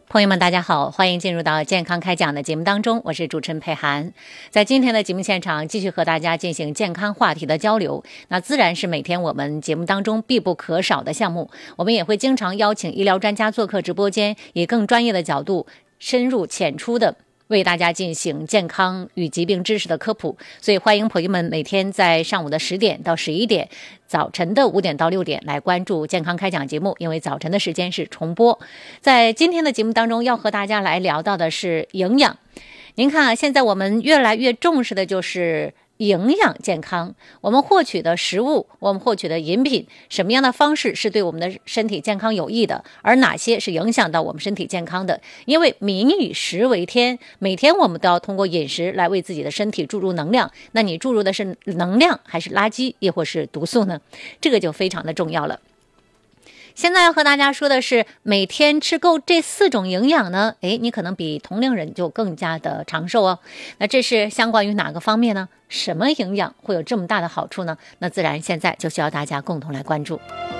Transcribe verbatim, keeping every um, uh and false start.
朋友们大家好，欢迎进入到健康开讲的节目当中，我是主持人佩涵。在今天的节目现场继续和大家进行健康话题的交流，那自然是每天我们节目当中必不可少的项目。我们也会经常邀请医疗专家做客直播间，以更专业的角度深入浅出的为大家进行健康与疾病知识的科普，所以欢迎朋友们每天在上午的十点到十一点，早晨的五点到六点来关注健康开讲节目，因为早晨的时间是重播。在今天的节目当中要和大家来聊到的是营养。您看啊，现在我们越来越重视的就是营养健康，我们获取的食物，我们获取的饮品，什么样的方式是对我们的身体健康有益的，而哪些是影响到我们身体健康的。因为民以食为天，每天我们都要通过饮食来为自己的身体注入能量，那你注入的是能量还是垃圾亦或是毒素呢？这个就非常的重要了。现在要和大家说的是，每天吃够这四种营养呢，诶，你可能比同龄人就更加的长寿哦。那这是相关于哪个方面呢？什么营养会有这么大的好处呢？那自然现在就需要大家共同来关注。